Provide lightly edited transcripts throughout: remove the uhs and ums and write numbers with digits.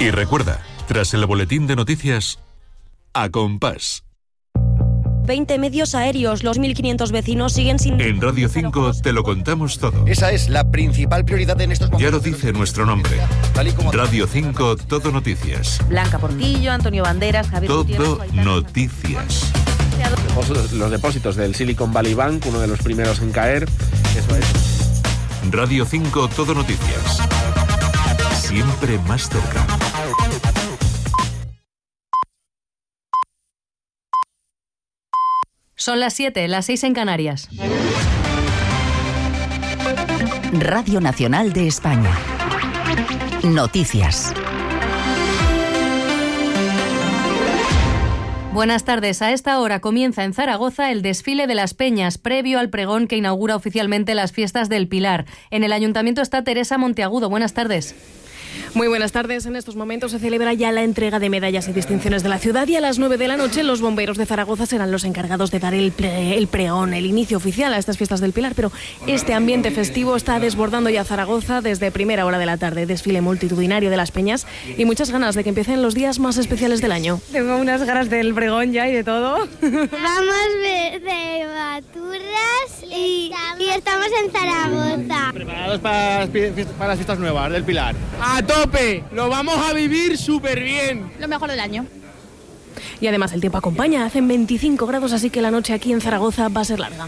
Y recuerda, tras el boletín de noticias, A Compás. 20 medios aéreos, los 1.500 vecinos siguen sin... En Radio 5 te lo contamos todo. Esa es la principal prioridad en estos momentos. Ya lo dice nuestro nombre. Radio 5 Todo Noticias. Blanca Portillo, Antonio Banderas, Javier Todo Noticias. Los depósitos del Silicon Valley Bank, uno de los primeros en caer. Eso es. Radio 5 Todo Noticias. Siempre más cerca. Son las 7, las 6 en Canarias. Radio Nacional de España. Noticias. Buenas tardes. A esta hora comienza en Zaragoza el desfile de las Peñas, previo al pregón que inaugura oficialmente las fiestas del Pilar. En el Ayuntamiento está Teresa Monteagudo. Buenas tardes. Muy buenas tardes. En estos momentos se celebra ya la entrega de medallas y distinciones de la ciudad y a las 9 de la noche los bomberos de Zaragoza serán los encargados de dar el pregón, el inicio oficial a estas fiestas del Pilar. Pero este ambiente festivo está desbordando ya Zaragoza desde primera hora de la tarde. Desfile multitudinario de las Peñas y muchas ganas de que empiecen los días más especiales del año. Tengo unas ganas del pregón ya y de todo. Vamos de Baturras y estamos en Zaragoza. ¿Preparados para las fiestas nuevas del Pilar? ¡A tope! ¡Lo vamos a vivir súper bien! Lo mejor del año. Y además el tiempo acompaña, hacen 25 grados, así que la noche aquí en Zaragoza va a ser larga.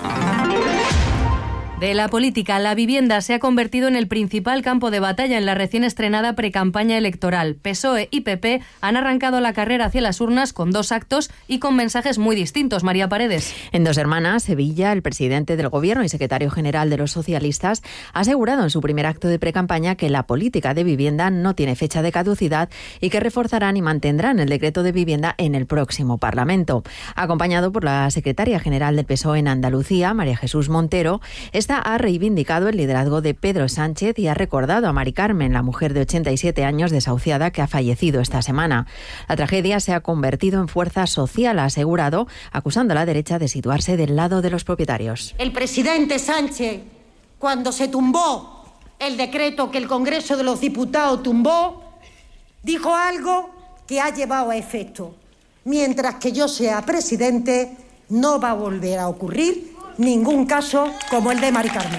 De la política, la vivienda se ha convertido en el principal campo de batalla en la recién estrenada precampaña electoral. PSOE y PP han arrancado la carrera hacia las urnas con 2 actos y con mensajes muy distintos. María Paredes. En Dos Hermanas, Sevilla, el presidente del Gobierno y secretario general de los socialistas ha asegurado en su primer acto de precampaña que la política de vivienda no tiene fecha de caducidad y que reforzarán y mantendrán el decreto de vivienda en el próximo Parlamento. Acompañado por la secretaria general del PSOE en Andalucía, María Jesús Montero, esta ha reivindicado el liderazgo de Pedro Sánchez y ha recordado a Mari Carmen, la mujer de 87 años desahuciada que ha fallecido esta semana. La tragedia se ha convertido en fuerza social, ha asegurado, acusando a la derecha de situarse del lado de los propietarios. El presidente Sánchez, cuando se tumbó el decreto que el Congreso de los Diputados tumbó, dijo algo que ha llevado a efecto. Mientras que yo sea presidente, no va a volver a ocurrir ningún caso como el de Mari Carmen.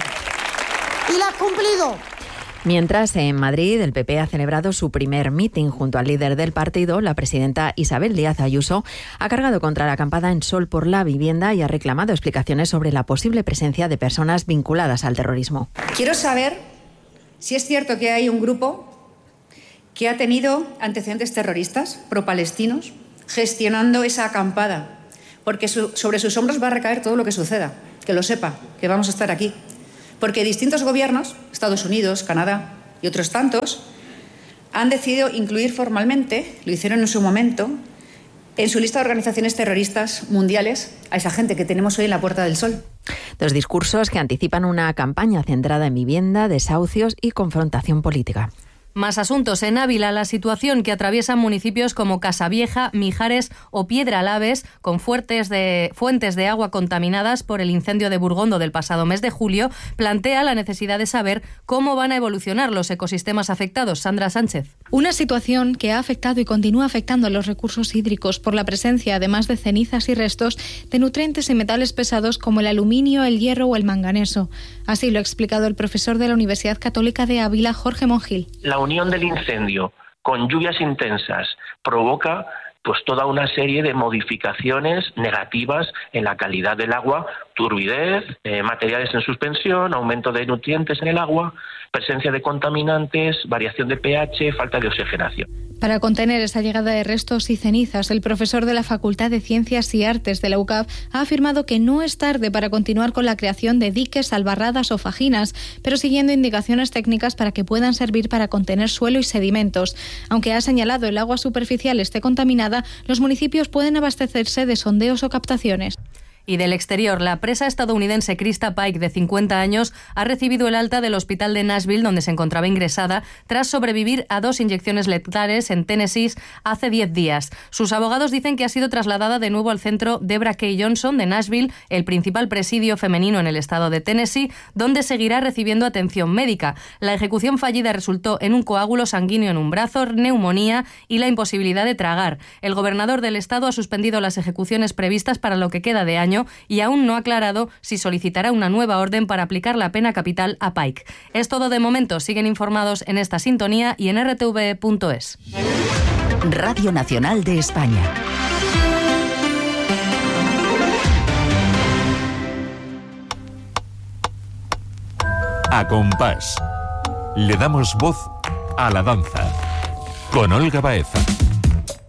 Y la has cumplido. Mientras, en Madrid, el PP ha celebrado su primer mitin junto al líder del partido. La presidenta Isabel Díaz Ayuso ha cargado contra la acampada en Sol por la vivienda y ha reclamado explicaciones sobre la posible presencia de personas vinculadas al terrorismo. Quiero saber si es cierto que hay un grupo que ha tenido antecedentes terroristas pro-palestinos gestionando esa acampada, porque sobre sus hombros va a recaer todo lo que suceda. Que lo sepa, que vamos a estar aquí. Porque distintos gobiernos, Estados Unidos, Canadá y otros tantos, han decidido incluir formalmente, lo hicieron en su momento, en su lista de organizaciones terroristas mundiales a esa gente que tenemos hoy en la Puerta del Sol. 2 discursos que anticipan una campaña centrada en vivienda, desahucios y confrontación política. Más asuntos. En Ávila, la situación que atraviesan municipios como Casavieja, Mijares o Piedralaves, con fuentes de agua contaminadas por el incendio de Burgondo del pasado mes de julio, plantea la necesidad de saber cómo van a evolucionar los ecosistemas afectados. Sandra Sánchez. Una situación que ha afectado y continúa afectando a los recursos hídricos por la presencia, además de cenizas y restos, de nutrientes y metales pesados como el aluminio, el hierro o el manganeso. Así lo ha explicado el profesor de la Universidad Católica de Ávila, Jorge Monjil. La unión del incendio con lluvias intensas provoca pues toda una serie de modificaciones negativas en la calidad del agua, turbidez, materiales en suspensión, aumento de nutrientes en el agua, presencia de contaminantes, variación de pH, falta de oxigenación. Para contener esa llegada de restos y cenizas, el profesor de la Facultad de Ciencias y Artes de la UCAV ha afirmado que no es tarde para continuar con la creación de diques, albarradas o fajinas, pero siguiendo indicaciones técnicas para que puedan servir para contener suelo y sedimentos. Aunque ha señalado el agua superficial esté contaminada, los municipios pueden abastecerse de sondeos o captaciones. Y del exterior, la presa estadounidense Krista Pike, de 50 años, ha recibido el alta del hospital de Nashville, donde se encontraba ingresada, tras sobrevivir a 2 inyecciones letales en Tennessee hace 10 días. Sus abogados dicen que ha sido trasladada de nuevo al centro Debra K. Johnson de Nashville, el principal presidio femenino en el estado de Tennessee, donde seguirá recibiendo atención médica. La ejecución fallida resultó en un coágulo sanguíneo en un brazo, neumonía y la imposibilidad de tragar. El gobernador del estado ha suspendido las ejecuciones previstas para lo que queda de año y aún no ha aclarado si solicitará una nueva orden para aplicar la pena capital a Pike. Es todo de momento. Siguen informados en esta sintonía y en rtv.es. Radio Nacional de España. A compás. Le damos voz a la danza. Con Olga Baeza.